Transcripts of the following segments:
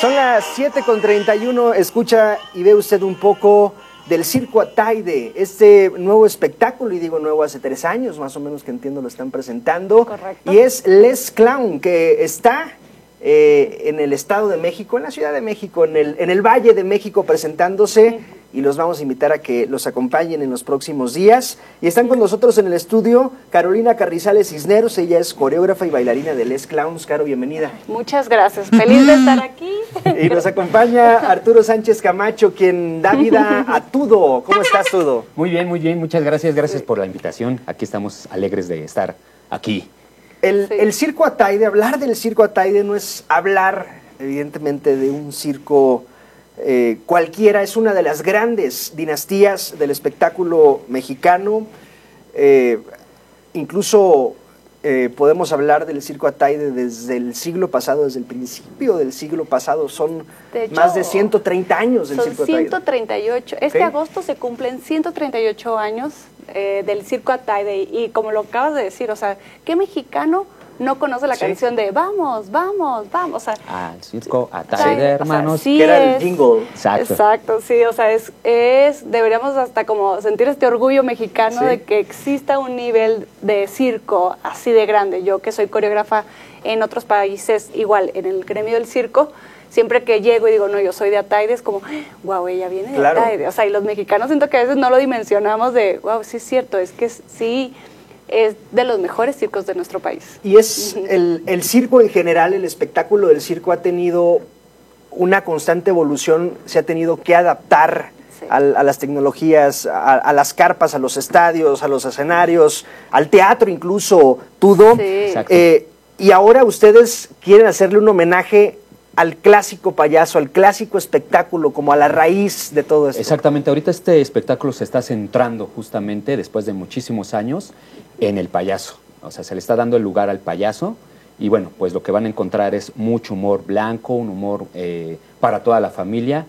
Son las 7:31, escucha y ve usted un poco del Circo Ataide, este nuevo espectáculo, y digo nuevo hace 3 años, más o menos que entiendo lo están presentando. Correcto. Y es Les Clown, que está en el Estado de México, en la Ciudad de México, en el Valle de México presentándose, y los vamos a invitar a que los acompañen en los próximos días. Y están con nosotros en el estudio Carolina Carrizales Cisneros, ella es coreógrafa y bailarina de Les Clowns. Caro, bienvenida. Muchas gracias, feliz de estar aquí. Y nos acompaña Arturo Sánchez Camacho, quien da vida a Tudo. ¿Cómo estás, Tudo? Muy bien, muchas gracias, gracias por la invitación. Aquí estamos alegres de estar aquí. El Circo Ataide, hablar del Circo Ataide no es hablar, evidentemente, de un circo cualquiera. Es una de las grandes dinastías del espectáculo mexicano. Incluso podemos hablar del Circo Ataide desde el siglo pasado, desde el principio del siglo pasado. Son más de 130 años del Circo Ataide. 138. Este agosto se cumplen 138 años del Circo Ataide. Y como lo acabas de decir, o sea, ¿qué mexicano no conoce la canción de Vamos, vamos, vamos? O sea, al Circo Ataide, hermanos. O sea, sí, que era el jingle. Exacto, sí, o sea, deberíamos hasta como sentir este orgullo mexicano de que exista un nivel de circo así de grande. Yo que soy coreógrafa en otros países, igual, en el gremio del circo, siempre que llego y digo, no, yo soy de Ataide, es como, wow, ella viene de Ataide. O sea, y los mexicanos siento que a veces no lo dimensionamos de, wow, sí es cierto, es que sí es de los mejores circos de nuestro país. Y es el circo en general, el espectáculo del circo ha tenido una constante evolución, se ha tenido que adaptar a las tecnologías, a las carpas, a los estadios, a los escenarios, al teatro incluso, Tudo. Y ahora ustedes quieren hacerle un homenaje al clásico payaso, al clásico espectáculo, como a la raíz de todo esto. Exactamente, ahorita este espectáculo se está centrando justamente, después de muchísimos años, en el payaso. O sea, se le está dando el lugar al payaso, y bueno, pues lo que van a encontrar es mucho humor blanco, un humor para toda la familia,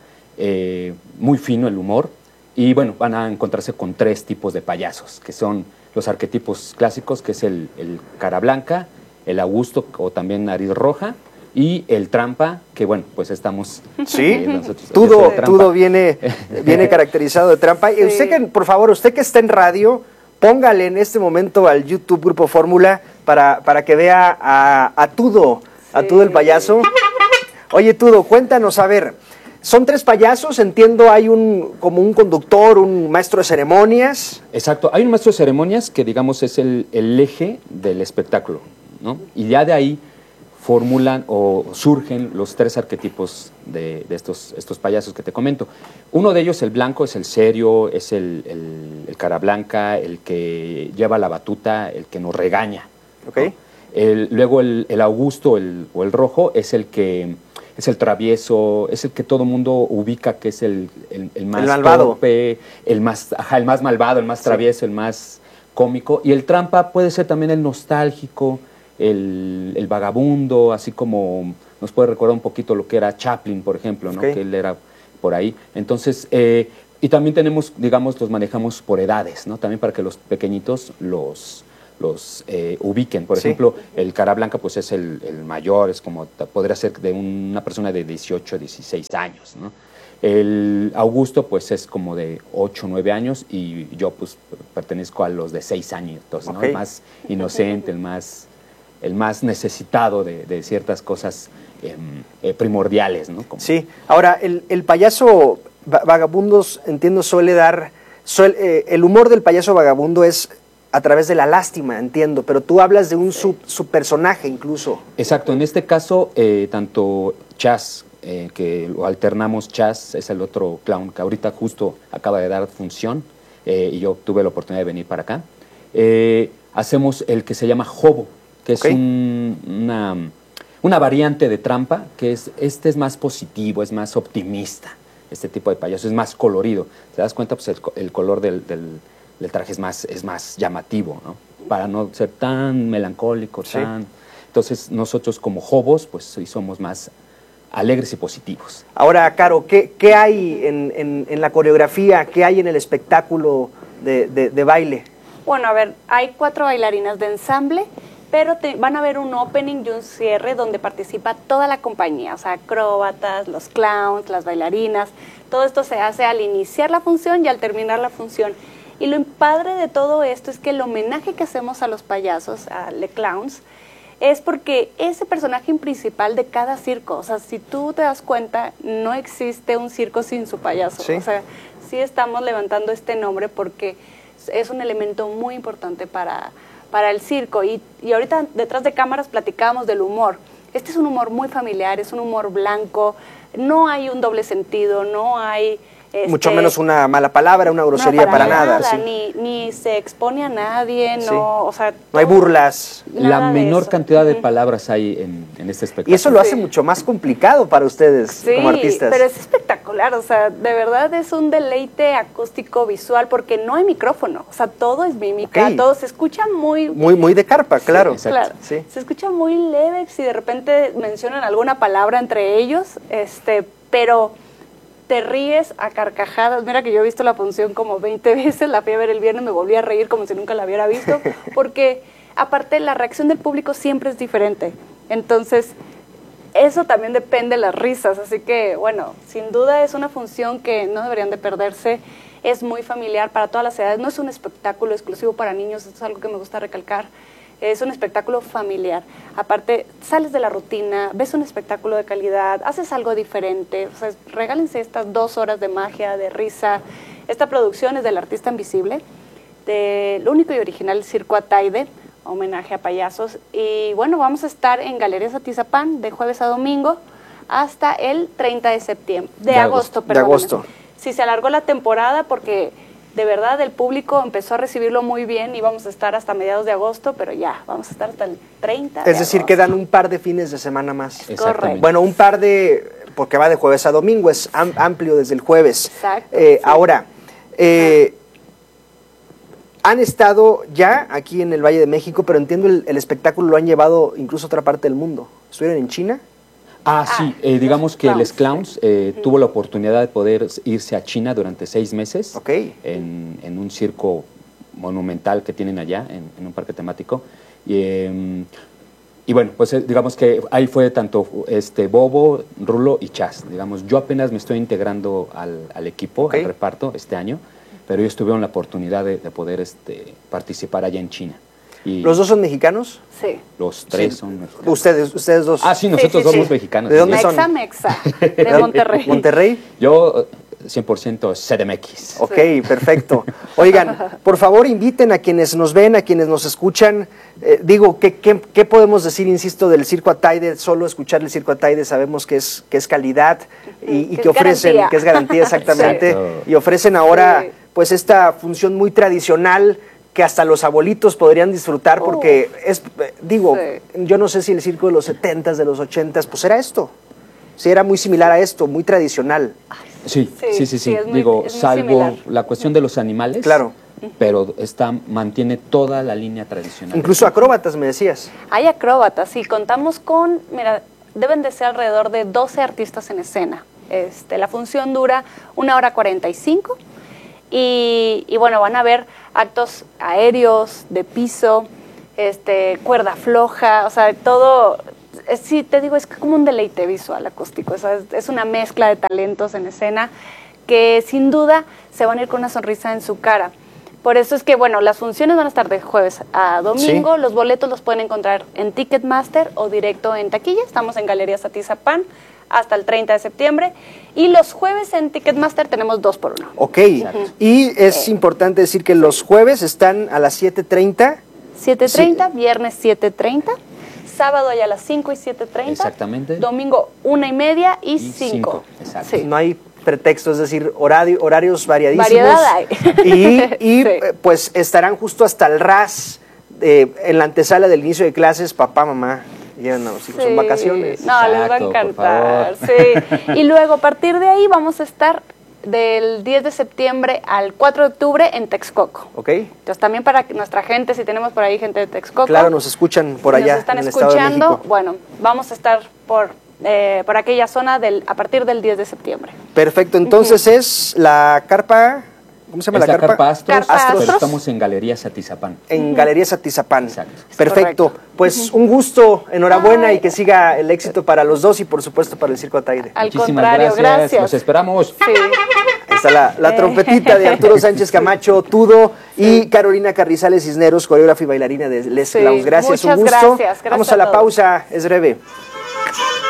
muy fino el humor, y bueno, van a encontrarse con 3 tipos de payasos, que son los arquetipos clásicos, que es el cara blanca, el Augusto, o también nariz roja, y el trampa, que bueno, pues estamos... Sí, Tudo viene caracterizado de trampa. Y usted que, por favor, usted que está en radio, póngale en este momento al YouTube Grupo Fórmula para que vea a Tudo, a Tudo el payaso. Oye, Tudo, cuéntanos, a ver, son 3 payasos, entiendo, hay como un conductor, un maestro de ceremonias. Exacto, hay un maestro de ceremonias que, digamos, es el eje del espectáculo, ¿no? Y ya de ahí formulan o surgen los 3 arquetipos de estos payasos que te comento. Uno de ellos, el blanco, es el serio, es el cara blanca, el que lleva la batuta, el que nos regaña. Okay. ¿No? Luego el Augusto o el rojo es el que es el travieso, es el que todo mundo ubica que es el más torpe, el más malvado, el más travieso, el más cómico. Y el trampa puede ser también el nostálgico, el vagabundo, así como nos puede recordar un poquito lo que era Chaplin, por ejemplo, ¿no? Que él era por ahí. Entonces, y también tenemos, digamos, los manejamos por edades, ¿no? También para que los pequeñitos los ubiquen. Por ejemplo, el cara blanca pues es el mayor, es como podría ser de una persona de 18, 16 años, ¿no? El Augusto pues es como de 8, 9 años, y yo pues pertenezco a los de 6 años, ¿no? El más inocente, el más necesitado de ciertas cosas primordiales, ¿no? Sí, ahora el payaso vagabundos, entiendo, el humor del payaso vagabundo es a través de la lástima, entiendo, pero tú hablas de un su personaje incluso. Exacto, en este caso, tanto Chas, que lo alternamos, Chas es el otro clown que ahorita justo acaba de dar función, y yo tuve la oportunidad de venir para acá. Hacemos el que se llama Jobo, que es una variante de trampa, que es más positivo, es más optimista. Este tipo de payaso es más colorido. ¿Te das cuenta? Pues el color del traje es más llamativo, ¿no? Para no ser tan melancólico, Entonces nosotros como Jobos, pues sí somos más alegres y positivos. Ahora, Caro, ¿qué hay en la coreografía? ¿Qué hay en el espectáculo de baile? Bueno, a ver, hay 4 bailarinas de ensamble pero van a ver un opening y un cierre donde participa toda la compañía, o sea, acróbatas, los clowns, las bailarinas. Todo esto se hace al iniciar la función y al terminar la función. Y lo padre de todo esto es que el homenaje que hacemos a los payasos, a les clowns, es porque ese personaje principal de cada circo, o sea, si tú te das cuenta, no existe un circo sin su payaso. Sí. O sea, sí estamos levantando este nombre porque es un elemento muy importante para el circo. Y ahorita detrás de cámaras platicábamos del humor. Este es un humor muy familiar, es un humor blanco, no hay un doble sentido, no hay... mucho menos una mala palabra, una grosería, para nada. Sí. Ni se expone a nadie, no, sí. O sea... No hay burlas. La menor cantidad de palabras hay en este espectáculo. Y eso lo hace mucho más complicado para ustedes como artistas. Pero es espectacular, o sea, de verdad es un deleite acústico visual porque no hay micrófono, o sea, todo es mímica, todo se escucha muy... Muy de carpa, claro. Sí, claro. Sí. Se escucha muy leve si de repente mencionan alguna palabra entre ellos, pero... te ríes a carcajadas. Mira que yo he visto la función como 20 veces, la fui a ver el viernes, me volví a reír como si nunca la hubiera visto, porque aparte la reacción del público siempre es diferente. Entonces, eso también depende de las risas, así que, bueno, sin duda es una función que no deberían de perderse, es muy familiar para todas las edades, no es un espectáculo exclusivo para niños, esto es algo que me gusta recalcar. Es un espectáculo familiar. Aparte, sales de la rutina, ves un espectáculo de calidad, haces algo diferente. O sea, regálense estas 2 horas de magia, de risa. Esta producción es del Artista Invisible, del único y original Circo Ataide, homenaje a payasos. Y bueno, vamos a estar en Galerías Atizapán de jueves a domingo hasta el 30 de septiembre. De agosto. Sí, se alargó la temporada porque... de verdad, el público empezó a recibirlo muy bien y vamos a estar hasta mediados de agosto, pero ya, vamos a estar hasta el 30 Es decir, quedan un par de fines de semana más. Correcto. Bueno, un par porque va de jueves a domingo, es amplio desde el jueves. Exacto. Ahora, han estado ya aquí en el Valle de México, pero entiendo el espectáculo lo han llevado incluso a otra parte del mundo. ¿Estuvieron en China? Sí, digamos que Les Clowns tuvo la oportunidad de poder irse a China durante 6 meses en un circo monumental que tienen allá, en un parque temático. Y bueno, pues digamos que ahí fue tanto Bobo, Rulo y Chas. Digamos, yo apenas me estoy integrando al equipo, al reparto este año, pero ellos tuvieron la oportunidad de poder participar allá en China. Y ¿los dos son mexicanos? Sí. Los 3 son mexicanos. ¿Ustedes dos? Sí, nosotros somos mexicanos. ¿De dónde son? Mexa, de Monterrey. ¿Monterrey? Yo 100% CDMX. Ok, perfecto. Oigan, por favor inviten a quienes nos ven, a quienes nos escuchan. ¿Qué podemos decir, insisto, del Circo Ataide? Solo escuchar el Circo Ataide sabemos que es calidad y que ofrecen, garantía. Que es garantía exactamente. Y ofrecen ahora pues esta función muy tradicional que hasta los abuelitos podrían disfrutar porque yo no sé si el circo de los 70s, de los 80s, pues era esto. Sí, era muy similar a esto, muy tradicional. Sí. Salvo similar. La cuestión de los animales. Claro. Pero mantiene toda la línea tradicional. Incluso acróbatas, me decías. Hay acróbatas, sí. Contamos con, deben de ser alrededor de 12 artistas en escena. La función dura 1h45 y bueno, van a ver actos aéreos, de piso, cuerda floja, o sea, todo... Sí, te digo, es como un deleite visual acústico, o sea, es una mezcla de talentos en escena que sin duda se van a ir con una sonrisa en su cara. Por eso es que, bueno, las funciones van a estar de jueves a domingo, los boletos los pueden encontrar en Ticketmaster o directo en taquilla, estamos en Galerías Atizapán hasta el 30 de septiembre, y los jueves en Ticketmaster tenemos 2 por 1. Ok, y es importante decir que los jueves están a las 7:30. 7:30, viernes 7:30. Sábado ya a las 5 y 7:30. Exactamente. Domingo 1:30 y 5. Exacto. Sí. No hay pretexto, es decir, horarios variadísimos. Variedad hay. Y pues estarán justo hasta el ras en la antesala del inicio de clases, papá, mamá. Llevan a los hijos en vacaciones. No, les va a encantar. Sí. Y luego a partir de ahí vamos a estar del 10 de septiembre al 4 de octubre en Texcoco. Ok. Entonces también para nuestra gente, si tenemos por ahí gente de Texcoco. Claro, nos escuchan por allá. Nos están en el escuchando. Estado de México. Bueno, vamos a estar por aquella zona a partir del 10 de septiembre. Perfecto, entonces es la carpa ¿cómo se llama la carpa? Carpa Astros, Carpa Astros. pero estamos en Galerías Atizapán. En Galerías Atizapán. Exacto. Perfecto. Correcto. Pues un gusto, enhorabuena y que siga el éxito para los dos y por supuesto para el Circo Ataide. Al Muchísimas contrario, gracias. Los esperamos. Sí. Ahí está la trompetita de Arturo Sánchez Camacho, Tudo, y Carolina Carrizales Cisneros, coreógrafa y bailarina de Les Sí. Clowns. Gracias, Muchas un gusto. gracias. Vamos a la pausa, es breve.